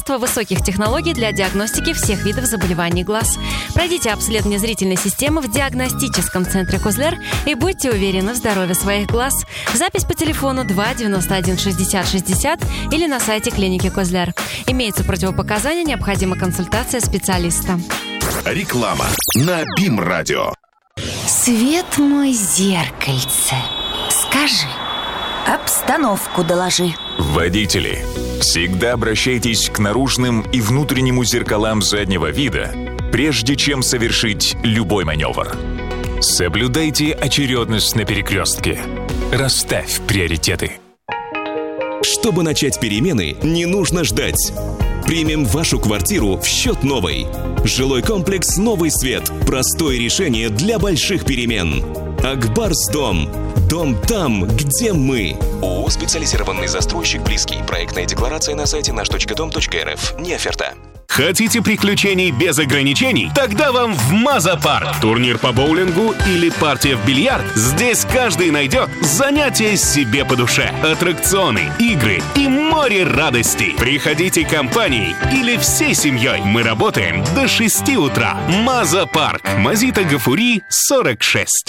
производства высоких технологий для диагностики всех видов заболеваний глаз. Пройдите обследование зрительной системы в диагностическом центре «Козлер» и будьте уверены в здоровье своих глаз. Запись по телефону 2 91 60 60 или на сайте клиники «Козлер». Имеются противопоказания, необходима консультация специалиста. Реклама на БИМ-радио. Свет мой, зеркальце, скажи, обстановку доложи. Водители, всегда обращайтесь к наружным и внутреннему зеркалам заднего вида, прежде чем совершить любой маневр. Соблюдайте очередность на перекрестке. Расставь приоритеты. Чтобы начать перемены, не нужно ждать. Примем вашу квартиру в счет новой. Жилой комплекс «Новый свет». Простое решение для больших перемен. Акбарсдом. Дом там, где мы. ООО «Специализированный застройщик Близкий». Проектная декларация на сайте наш.дом.рф. Не оферта. Хотите приключений без ограничений? Тогда вам в Маза-парк. Турнир по боулингу или партия в бильярд? Здесь каждый найдет занятие себе по душе. Аттракционы, игры и море радостей. Приходите компанией или всей семьей. Мы работаем до 6 утра. Маза-парк. Мазита Гафури, 46.